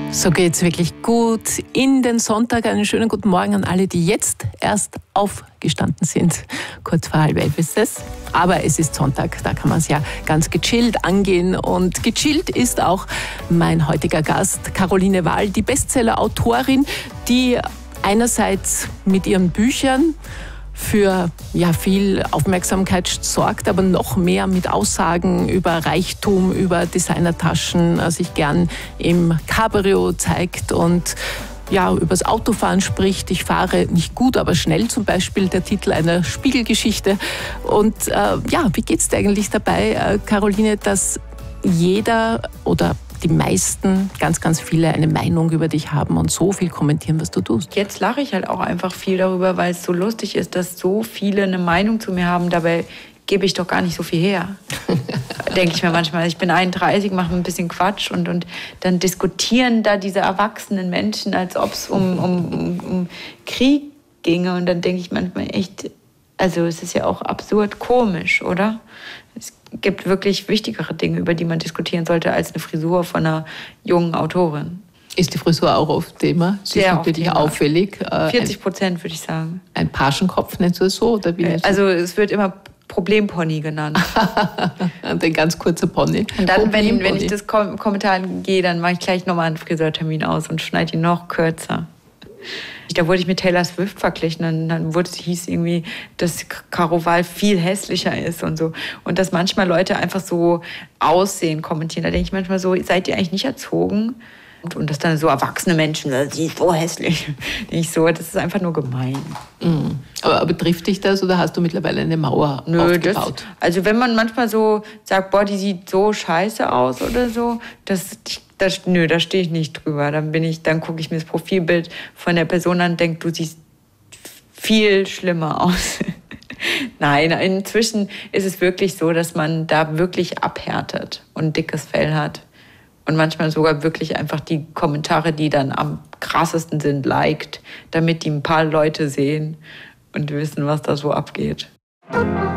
So geht's wirklich gut in den Sonntag. Einen schönen guten Morgen an alle, die jetzt erst aufgestanden sind. Kurz vor 10:30 ist es. Aber es ist Sonntag, da kann man es ja ganz gechillt angehen. Und gechillt ist auch mein heutiger Gast, Caroline Wahl, die Bestseller-Autorin, die einerseits mit ihren Büchern für viel Aufmerksamkeit sorgt, aber noch mehr mit Aussagen über Reichtum, über Designertaschen, sich gern im Cabrio zeigt und übers Autofahren spricht. Ich fahre nicht gut, aber schnell, zum Beispiel der Titel einer Spiegelgeschichte. Und wie geht's dir eigentlich dabei, Caroline, dass jeder oder die meisten, ganz, ganz viele eine Meinung über dich haben und so viel kommentieren, was du tust? Jetzt lache ich halt auch einfach viel darüber, weil es so lustig ist, dass so viele eine Meinung zu mir haben. Dabei gebe ich doch gar nicht so viel her. Denke ich mir manchmal. Ich bin 31, mache ein bisschen Quatsch und dann diskutieren da diese erwachsenen Menschen, als ob es um Krieg ginge. Und dann denke ich manchmal echt, also es ist ja auch absurd komisch, oder? Es gibt wirklich wichtigere Dinge, über die man diskutieren sollte, als eine Frisur von einer jungen Autorin. Ist die Frisur auch oft Thema? Sie ist wirklich auffällig. 40%, würde ich sagen. Ein Pagenkopf, nennst du es so? Oder wie also es wird immer Problempony genannt. Ein ganz kurzer Pony. Und dann, wenn ich das Kommentar gehe, dann mache ich gleich nochmal einen Friseurtermin aus und schneide ihn noch kürzer. Da wurde ich mit Taylor Swift verglichen. Dann hieß irgendwie, dass Caro Wahl viel hässlicher ist und so. Und dass manchmal Leute einfach so Aussehen kommentieren. Da denke ich manchmal so, seid ihr eigentlich nicht erzogen? Und dass dann so erwachsene Menschen, sie ist so hässlich. Denke ich so, das ist einfach nur gemein. Mhm. Aber betrifft dich das oder hast du mittlerweile eine Mauer aufgebaut? Also wenn man manchmal so sagt, boah, die sieht so scheiße aus oder so, da stehe ich nicht drüber. Dann gucke ich mir das Profilbild von der Person an und denke, du siehst viel schlimmer aus. Nein, inzwischen ist es wirklich so, dass man da wirklich abhärtet und dickes Fell hat. Und manchmal sogar wirklich einfach die Kommentare, die dann am krassesten sind, liked, damit die ein paar Leute sehen und wissen, was da so abgeht.